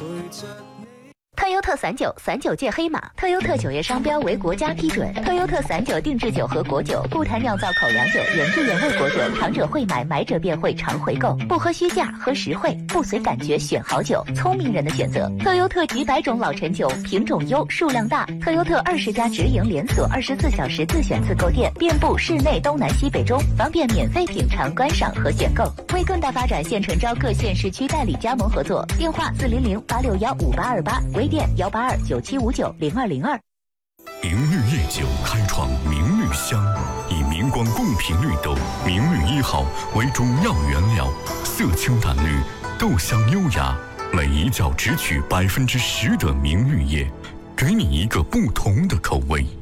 特优特散酒，散酒界黑马。特优特酒业商标为国家批准。特优特散酒定制酒和果酒，不谈酿造口粮酒、原汁原味果酒，尝者会买，买者便会常回购。不喝虚价，喝实惠，不随感觉选好酒，聪明人的选择。特优特几百种老陈酒，品种优，数量大。特优特20家直营连锁，24小时自选自购店，遍布市内东南西北中，方便免费品尝、观赏和选购。为更大发展，现诚招各县市区代理加盟合作，电话400-861-5828，微店182-9759-0202。 明绿夜酒开创明绿香，以明光贡品绿豆明绿1号为主要原料，色清淡绿，豆香优雅，每一窖只取10%的明绿叶，给你一个不同的口味。